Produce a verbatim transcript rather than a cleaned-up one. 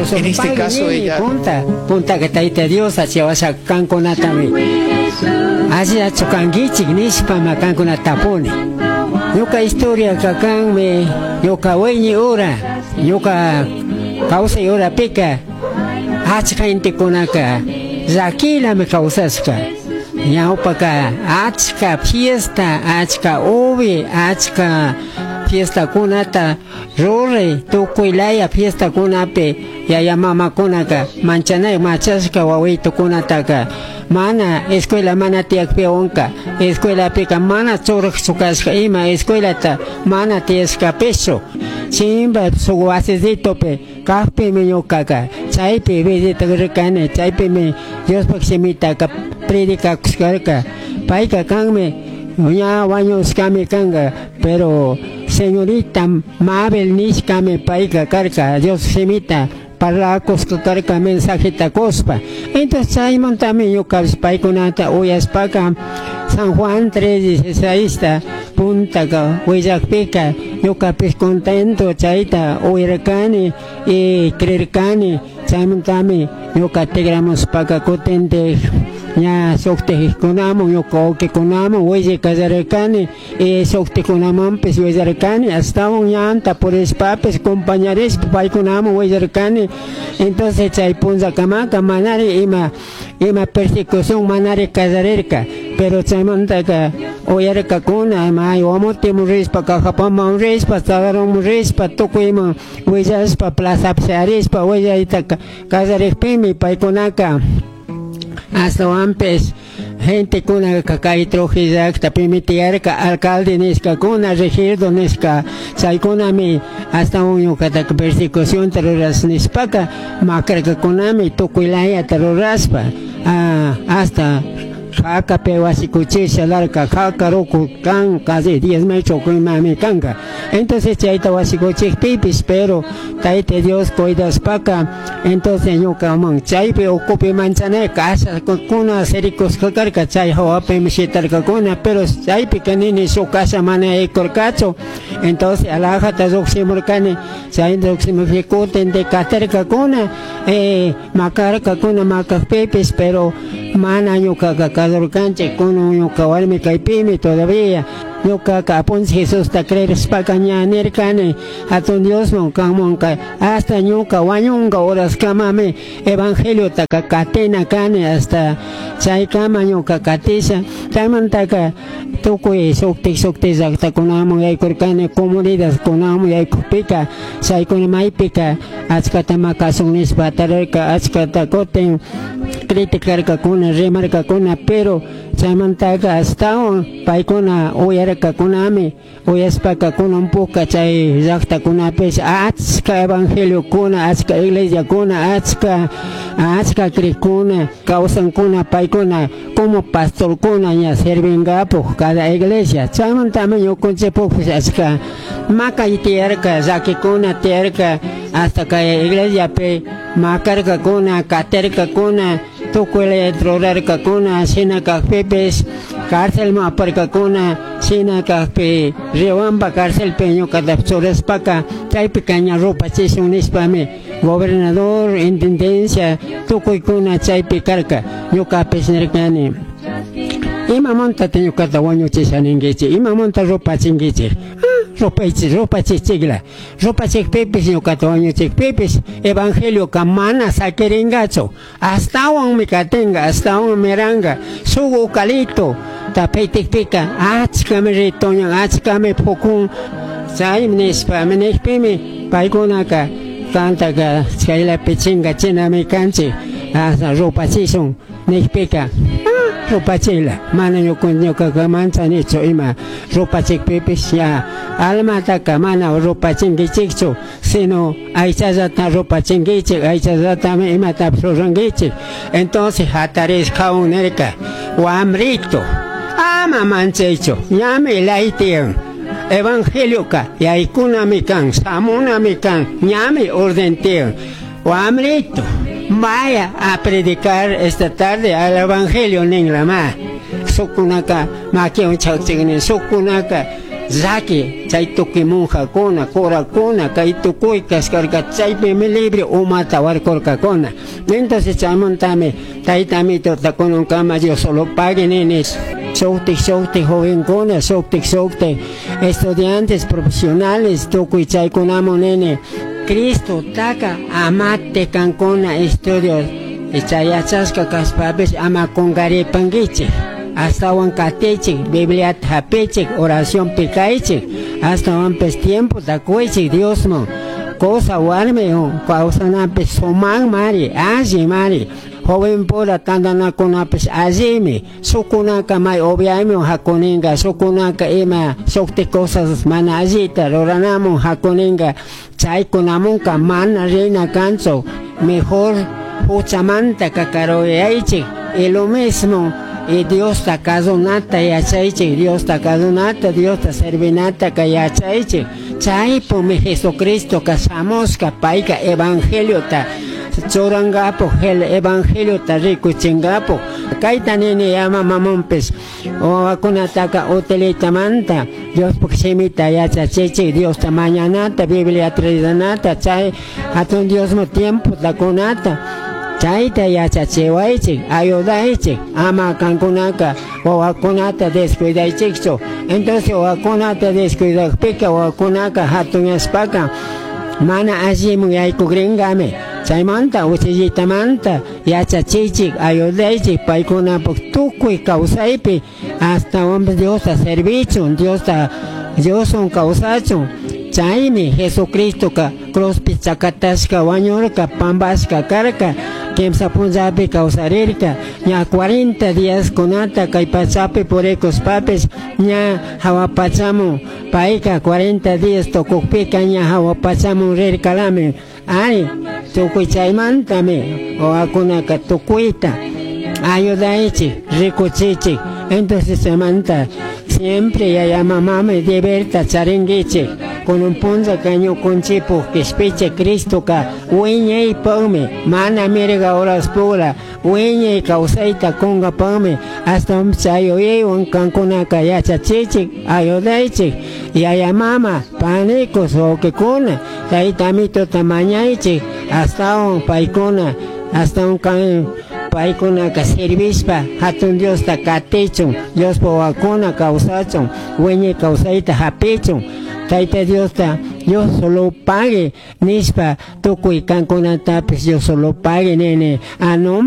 en este caso ella punta punta que taita Dios hacia wasa kankonatami hacia chukangichik nispa ma kankonatapuni yoka historia kakan me yoka weñi ora yoka causa ora pica achka inte konaka zakila me causasca ñawpaka achka fiesta achka ovi achka fiesta kunata rore tukuylaya fiesta kunape yaya mama kunaka manchanay machashka wawito kunataka mana escuela mana tiakpi onka escuela pika mana churuk sukashka ima escuela ta mana tiaska peso chimba suguasesito pe kahpe me yokaka chaype visita rikane chaype me Dios paksimita ka predica kuskarka paika kangme uña baños kame kanga pero señorita Mabel Nishkame paika karka Dios semita para coscarca mensajita cospa entonces Simon también yo cabs paiconata uyas paca San Juan tres dieciséis punta ka huellas pica yo capis contento chaita uircani y creercani Simon también yo categramos paca cotente ya sokte konamo yo ko que konamo huelle casarecani y sokte konamo pues huellarcani hasta un llanta por espapes compañeros pai konamo huellarcani entonces chay punza kamaka manari ima ima persecución manari casarerca pero chay montaca oyarca kuna mai omote murispa cajapa murispa tagaron murispa tokuima huellaspa plaza psarispa huellaita casarepimi pai konaka hasta antes gente kuna kakai trojizak ta primitiarka alcalde niska kuna regirdo niska saikunami hasta un kata persecución terroras nispaka makarka kunami tukuilaya terroraspa ah, hasta Haka pewasi kuchisha larga haka roku kan casi diez metros con mami kanga entonces chaita wasi kuchis pipis pero taite Dios cuidas paca entonces yo kamang chaipe ocupe manchane casa kuna sericos kakarka chai hawa pe mishitar kuna pero chaipe kanini su casa mana e corcacho entonces alaja ta zoximurkane chai zoximufikoten de katerka kuna eh makarka kuna makak pipis pero mana yo kaka Cadorcanche con un cabalme caipimi todavía yo caca pon Jesús ta creer spacaña nercane a tu Dios monca hasta ñuca guañunga horas camame evangelio ta catena cane hasta chay cama ñuca catisa tamantaka tukui sokti sokti zakta kunamo y corcane comunidades kunamo y pica chay con maipika achkata makasonis batareka achkata koten criticar kuna remarca kuna pero chamantaka hasta un paikuna oyarka kunami oyaspa kuna un poco chay zakta kuna pes achka evangelio kuna achka iglesia kuna achka achka krikuna causan kuna paikuna como pastor kuna ya servinga por cada iglesia chamantama yo concepo pues achka maka itiarka zaki kuna tierka hasta que iglesia pe makarka kuna katerka kuna tukuele drorar kakuna sina kakpepes cárcel ma par kakuna sina kakpe riobamba cárcel peño kadapsores paka chay pequeña ropa chisunispame gobernador intendencia tukuy kuna chay pekarka yo kapes nerkani ima monta teño katawaño chisaningichi ima monta ropa chingichi ropa ichi ropa chichigla ropa chikpepes yo katawaño chikpepes evangelio kamana saqueringacho hasta un micatenga hasta un meranga sugo calito tapete pica achka me retoña achka me pokun chay nispa me nespimi paikunaka canta ka chayla pechinga china me canche hasta ropa chison nespika ropa chila mana yo con yo kakamancha nicho ima ropa chikpepes ya alma taka mana ropa chingichicho sino aichazata ropa chingichik aichazata me ima tapsorangichik entonces hatares kaunerka wamrito ama manchecho llame laitian evangelio ka yaikuna mikan samuna mikan llame ordenteo wamrito vaya a predicar esta tarde al evangelio en la ma sukunaka makion chakchigni sukunaka zaki chay tuki monjakuna kurakuna kay tukuy kaskarka chaypi mi libre umata warkurkakuna. Entonces chaymantami taytamito takununkama Dios solo pague nenes suktik suktik jovenkuna suktik suktik estudiantes profesionales tukuy chaykunamun nene Cristo taka amate kankuna estudios chayachashka kaspapis ama kungaripankichik hasta wan katichik Biblia hapichik oración pikaichik hasta wan pes tiempo takuichik Dios mo cosa warme o causanapis soman mari aji mari joven pura tandanakunapis ajimi sukunaka may obviamente hakuninga sukunaka ima sukti cosas mana allita roranamun hakuninga chaykunamunka mana rina kanso mejor huchamanta kakaroyaichik y lo mismo y Dios ta kazunata yachaichik Dios ta kazunata Dios ta servinata kayachaichik chaypo mi Jesucristo kasamoska paika evangelio ta chorangapo el evangelio ta rikuchingapo kaita nene llama mamompes o akunataka utilitamanta Dios puksimita yachachichik Dios ta mañanata Biblia tridanata chay hatun Dios mo tiempo takunata chayta yachachiwaychik ayudaychik ama kankunaka wawakunata descuidaychikchu entonces wawakunata descuidakpika wawakunaka hatuñaspaka mana allimun yaykukringami chaymanta uchillitamanta yachachichik ayudaychik paykunapuk tukuy kawsaypi hasta hombre Dios ta servichun Dios ta Diosun kawsachun chaymi Jesucristo ka cruzpi chakatashka wañurka pambashka karka Kimsa punjabi kawsarirka ña cuarenta días kunata kay pachapi purekos papis ña hawapachamun paika cuarenta días tokukpika ña hawapachamun rirkalami ay tukuy chaymantami wawakunaka tukuyta ayudaychik rikuchichik entonces semanta siempre yaya mamame diverta charingichik con un punza caño con chipo que espeche Cristo ka ueñe y pome mana mirga horas pura ueñe y causaita conga pome hasta un chayo y un cancuna cayacha chichik ayudaichik y aya mama panicos o que cuna taitamito tamañaichik hasta un paicuna hasta un can paikuna ka servispa hatun Dios ta katechun Dios po wakuna kausachun ueñe kausaita hapechun Taita Dios ta, yo solo pague, nispa, tukuy kankunatapis, yo solo pague, nene, a nombre